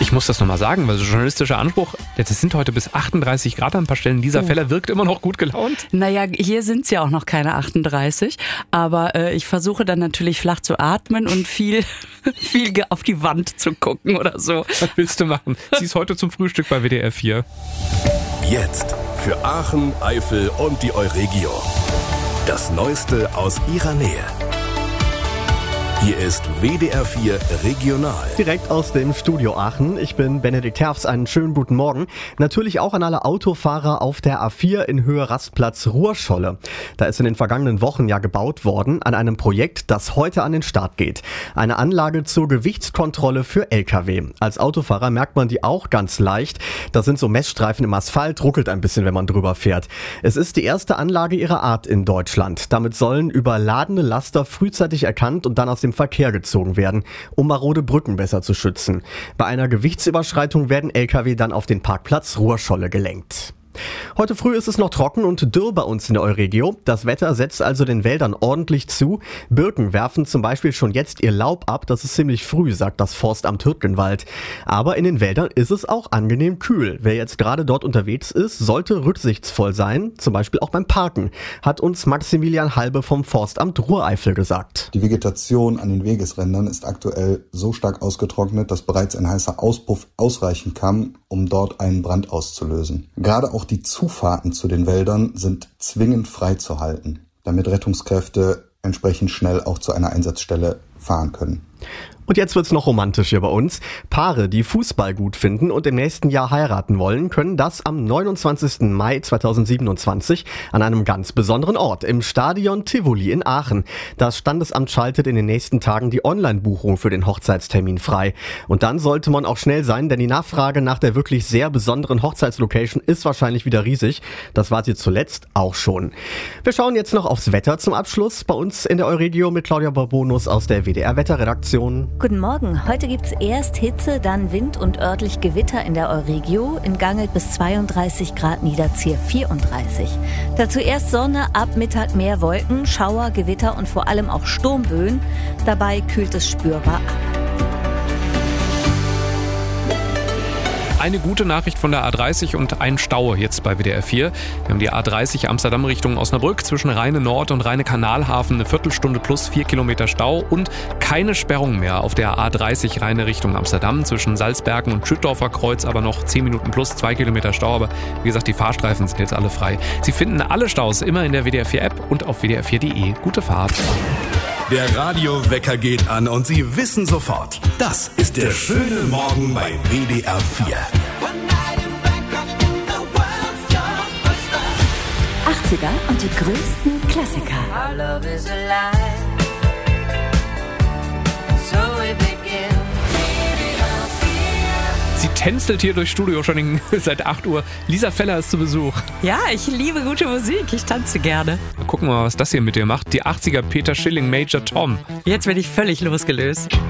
Ich muss das nochmal sagen, weil so journalistischer Anspruch, das sind heute bis 38 Grad an ein paar Stellen. Dieser Feller wirkt immer noch gut gelaunt. Naja, hier sind es ja auch noch keine 38, aber ich versuche dann natürlich flach zu atmen und viel auf die Wand zu gucken oder so. Was willst du machen? Sie ist heute zum Frühstück bei WDR 4. Jetzt für Aachen, Eifel und die Euregio. Das Neueste aus ihrer Nähe. Hier ist WDR 4 Regional. Direkt aus dem Studio Aachen. Ich bin Benedikt Herfs. Einen schönen guten Morgen. Natürlich auch an alle Autofahrer auf der A4 in Höhe Rastplatz Ruhrscholle. Da ist in den vergangenen Wochen ja gebaut worden an einem Projekt, das heute an den Start geht. Eine Anlage zur Gewichtskontrolle für Lkw. Als Autofahrer merkt man die auch ganz leicht. Das sind so Messstreifen im Asphalt, ruckelt ein bisschen, wenn man drüber fährt. Es ist die erste Anlage ihrer Art in Deutschland. Damit sollen überladene Laster frühzeitig erkannt und dann aus dem Verkehr gezogen werden, um marode Brücken besser zu schützen. Bei einer Gewichtsüberschreitung werden Lkw dann auf den Parkplatz Ruhrscholle gelenkt. Heute früh ist es noch trocken und dürr bei uns in der Euregio. Das Wetter setzt also den Wäldern ordentlich zu. Birken werfen zum Beispiel schon jetzt ihr Laub ab. Das ist ziemlich früh, sagt das Forstamt Hürtgenwald. Aber in den Wäldern ist es auch angenehm kühl. Wer jetzt gerade dort unterwegs ist, sollte rücksichtsvoll sein, zum Beispiel auch beim Parken, hat uns Maximilian Halbe vom Forstamt Ruhr-Eifel gesagt. Die Vegetation an den Wegesrändern ist aktuell so stark ausgetrocknet, dass bereits ein heißer Auspuff ausreichen kann, um dort einen Brand auszulösen. Gerade auch die Zufahrten zu den Wäldern sind zwingend freizuhalten, damit Rettungskräfte entsprechend schnell auch zu einer Einsatzstelle fahren können. Und jetzt wird's noch romantisch hier bei uns. Paare, die Fußball gut finden und im nächsten Jahr heiraten wollen, können das am 29. Mai 2027 an einem ganz besonderen Ort, im Stadion Tivoli in Aachen. Das Standesamt schaltet in den nächsten Tagen die Online-Buchung für den Hochzeitstermin frei. Und dann sollte man auch schnell sein, denn die Nachfrage nach der wirklich sehr besonderen Hochzeitslocation ist wahrscheinlich wieder riesig. Das war sie zuletzt auch schon. Wir schauen jetzt noch aufs Wetter zum Abschluss. Bei uns in der Euregio mit Claudia Barbonus aus der WDR-Wetterredaktion. Guten Morgen. Heute gibt's erst Hitze, dann Wind und örtlich Gewitter in der Euregio. In Gangelt bis 32 Grad, Niederzier 34. Dazu erst Sonne, ab Mittag mehr Wolken, Schauer, Gewitter und vor allem auch Sturmböen. Dabei kühlt es spürbar ab. Eine gute Nachricht von der A30 und ein Stau jetzt bei WDR 4. Wir haben die A30 Amsterdam Richtung Osnabrück zwischen Rheine Nord und Rheine Kanalhafen eine Viertelstunde plus 4 Kilometer Stau und keine Sperrung mehr auf der A30 Rheine Richtung Amsterdam zwischen Salzbergen und Schüttdorfer Kreuz, aber noch 10 Minuten plus 2 Kilometer Stau. Aber wie gesagt, die Fahrstreifen sind jetzt alle frei. Sie finden alle Staus immer in der WDR 4 App und auf wdr4.de. Gute Fahrt. Der Radiowecker geht an und Sie wissen sofort, das ist der schöne Morgen bei WDR 4. 80er und die größten Klassiker. Our love is alive. So we begin. Sie tänzelt hier durchs Studio schon seit 8 Uhr. Lisa Feller ist zu Besuch. Ja, ich liebe gute Musik. Ich tanze gerne. Gucken wir mal, was das hier mit dir macht. Die 80er Peter Schilling Major Tom. Jetzt bin ich völlig losgelöst.